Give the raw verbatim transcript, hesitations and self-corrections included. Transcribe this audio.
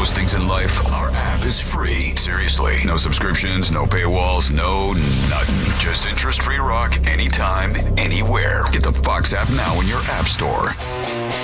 most things in life, our app is free. Seriously. No subscriptions, no paywalls, no nothing. Just interest-free rock anytime, anywhere. Get the Fox app now in your app store.